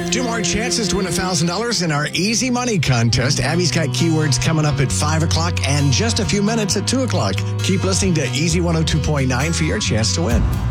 Two more chances to win $1,000 in our Easy Money contest. Abby's got keywords coming up at 5 o'clock and just a few minutes at 2 o'clock. Keep listening to Easy 102.9 for your chance to win.